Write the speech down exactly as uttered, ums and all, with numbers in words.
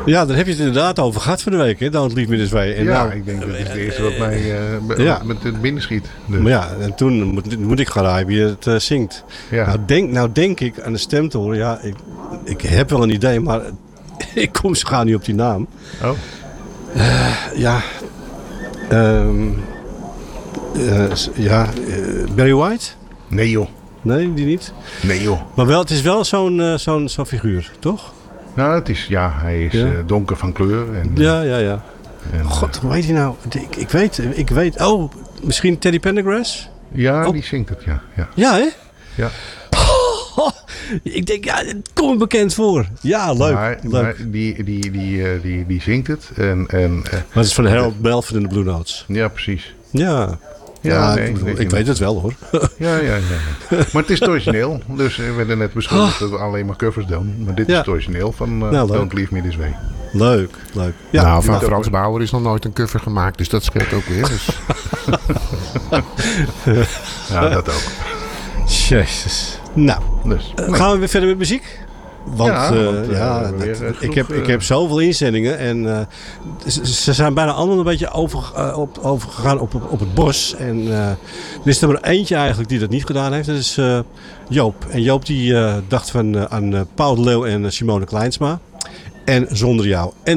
Ja, daar heb je het inderdaad over gehad van de week, hè? Don't Leave Me This Way. En ja, nou, ik denk dat is het eerste wat mij uh, ja. met het binnen schiet. Dus. Maar ja, en toen moet, moet ik gaan raaien wie het uh, zingt. Ja. Nou, denk, nou denk ik aan de stem te horen. Ja, ik, ik heb wel een idee, maar ik kom zo gauw niet op die naam. Oh. Uh, ja. Um, uh, ja, uh, Barry White? Nee joh. Nee, die niet? Nee joh. Maar wel, het is wel zo'n, uh, zo'n, zo'n figuur, toch? Nou, het is, ja, hij is ja. uh, donker van kleur. En, ja, ja, ja. En, God, hoe heet hij nou? Ik, ik weet, ik weet. Oh, misschien Teddy Pendergrass? Ja, oh. die zingt het, ja. Ja, ja hè? Ja. Oh, ik denk, ja, het komt me bekend voor. Ja, leuk. Maar, leuk. maar die, die, die, uh, die, die zingt het. En, en, uh, maar het is van Harold Belford in de Blue Notes. Ja, precies. Ja. Ja, ja nee, ik, nee, ik weet het wel hoor. Ja, ja, ja. Maar het is het origineel. Dus we werden net beschuldigd dat we alleen maar covers doen. Maar dit ja. is het origineel van uh, nou, Don't Leave Me This Way. Leuk, leuk. Ja, nou, van Frans ook... Bauer is nog nooit een cover gemaakt. Dus dat scheelt ook weer. Dus. Ja, dat ook. Jezus. Nou, dus, uh, gaan we weer verder met muziek? Want, ja, uh, want uh, ja dat, uh, ik, heb, ik heb zoveel inzendingen en uh, ze, ze zijn bijna allemaal een beetje over, uh, op, overgegaan op, op, op het bos. En uh, er is er maar eentje eigenlijk die dat niet gedaan heeft. Dat is uh, Joop. En Joop die uh, dacht van, uh, aan uh, Paul de Leeuw en uh, Simone Kleinsma. En Zonder Jou. En